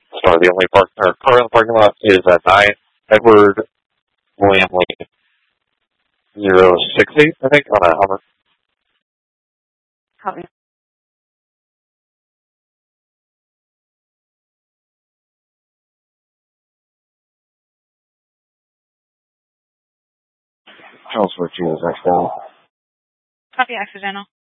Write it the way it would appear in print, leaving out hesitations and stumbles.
So the only car in the parking lot is a 9 Edward Lamley 068, I think, on a Hummer. Copy. Charles 14 is next down. Copy, accidental.